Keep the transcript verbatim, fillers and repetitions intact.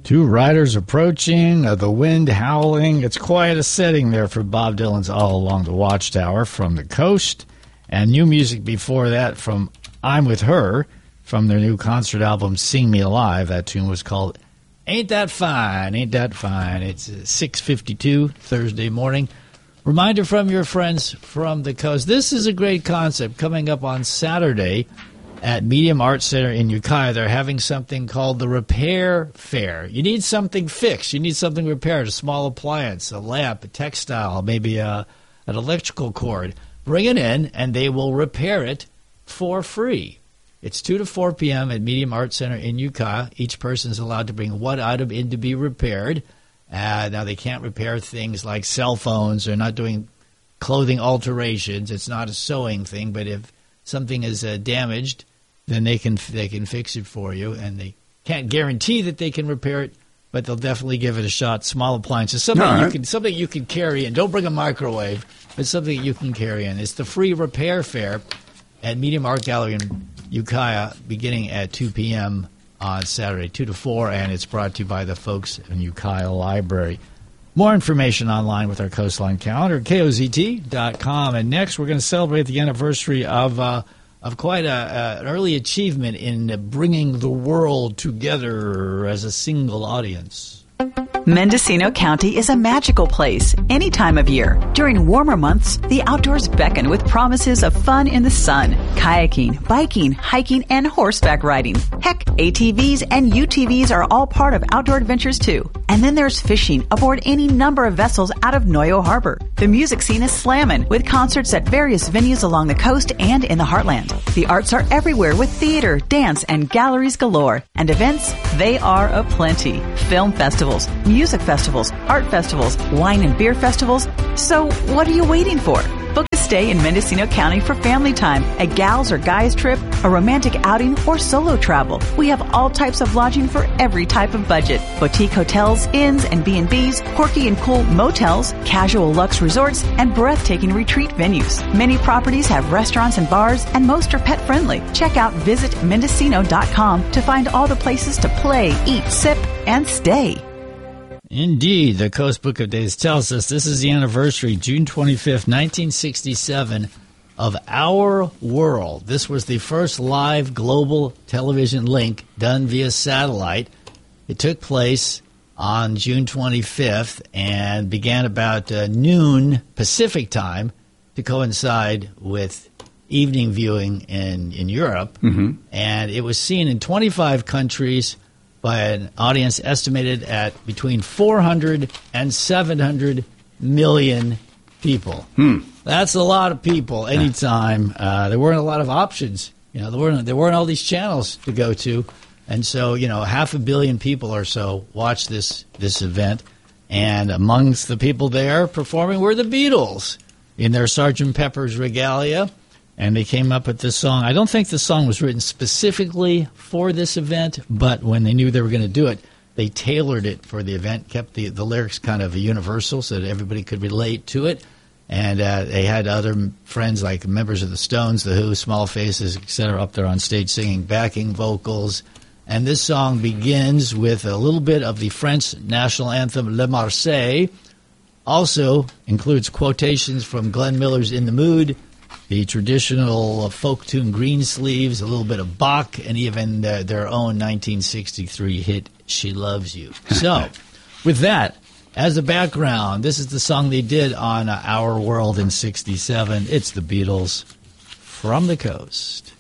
Two riders approaching, uh, the wind howling. It's quite a setting there for Bob Dylan's All Along the Watchtower from the Coast. And new music before that from I'm With Her from their new concert album Sing Me Alive. That tune was called Ain't That Fine, Ain't That Fine. It's six fifty-two Thursday morning. Reminder from your friends from the Coast. This is a great concept coming up on Saturday at Medium Arts Center in Ukiah. They're having something called the Repair Fair. You need something fixed. You need something repaired, a small appliance, a lamp, a textile, maybe a, an electrical cord. Bring it in, and they will repair it for free. It's two to four p.m. at Medium Arts Center in Ukiah. Each person is allowed to bring one item in to be repaired. Uh, now, they can't repair things like cell phones. They're not doing clothing alterations. It's not a sewing thing, but if something is uh, damaged, then they can they can fix it for you, and they can't guarantee that they can repair it, but they'll definitely give it a shot. Small appliances, something right. you can something you can carry in. Don't bring a microwave, but something you can carry in. It's the free repair fair at Medium Art Gallery in Ukiah, beginning at two p.m. on Saturday, two to four, and it's brought to you by the folks in Ukiah Library. More information online with our Coastline calendar, K O Z T dot com. And next, we're going to celebrate the anniversary of uh, of quite a, uh, an early achievement in bringing the world together as a single audience. Mendocino County is a magical place any time of year. During warmer months, the outdoors beckon with promises of fun in the sun, kayaking, biking, hiking, and horseback riding. Heck, A T Vs and U T Vs are all part of outdoor adventures too. And then there's fishing aboard any number of vessels out of Noyo Harbor. The music scene is slammin', with concerts at various venues along the coast and in the heartland. The arts are everywhere with theater, dance, and galleries galore. And events, they are aplenty. Film festivals, music festivals, art festivals, wine and beer festivals. So what are you waiting for? Book a stay in Mendocino County for family time, a gals or guys trip, a romantic outing, or solo travel. We have all types of lodging for every type of budget. Boutique hotels, inns and B and Bs, quirky and cool motels, casual luxe resorts, and breathtaking retreat venues. Many properties have restaurants and bars, and most are pet friendly. Check out visit mendocino dot com to find all the places to play, eat, sip, and stay. Indeed, the Coast Book of Days tells us this is the anniversary, June twenty-fifth, nineteen sixty-seven, of Our World. This was the first live global television link done via satellite. It took place on June twenty-fifth and began about uh, noon Pacific time to coincide with evening viewing in, in Europe. Mm-hmm. And it was seen in twenty-five countries by an audience estimated at between four hundred and seven hundred million people. Hmm. That's a lot of people anytime. Uh, there weren't a lot of options. You know, there weren't there weren't all these channels to go to, and so you know, half a billion people or so watched this this event. And amongst the people there performing were the Beatles in their Sergeant Pepper's regalia. And they came up with this song. I don't think the song was written specifically for this event, but when they knew they were going to do it, they tailored it for the event, kept the, the lyrics kind of universal so that everybody could relate to it. And uh, they had other friends like members of the Stones, The Who, Small Faces, et cetera, up there on stage singing backing vocals. And this song begins with a little bit of the French national anthem, Le Marseillaise. Also includes quotations from Glenn Miller's In the Mood, the traditional folk tune Greensleeves, a little bit of Bach, and even uh, their own nineteen sixty-three hit, She Loves You. So, with that as a background, this is the song they did on uh, Our World in sixty-seven. It's the Beatles, From the Coast.